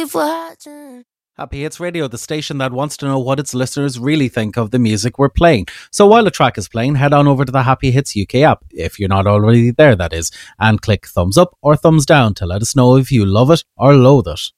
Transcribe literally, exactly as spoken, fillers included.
keep watching. Happy Hits Radio, the station that wants to know what its listeners really think of the music we're playing. So while a track is playing, head on over to the Happy Hits U K app, if you're not already there, that is, and click thumbs up or thumbs down to let us know if you love it or loathe it.